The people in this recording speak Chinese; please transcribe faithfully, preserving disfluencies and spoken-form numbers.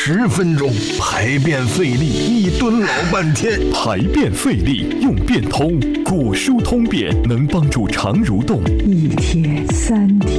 十分钟，排便费力，一蹲老半天。 排便费力用便通，果蔬通便能帮助肠蠕动， 一天三天。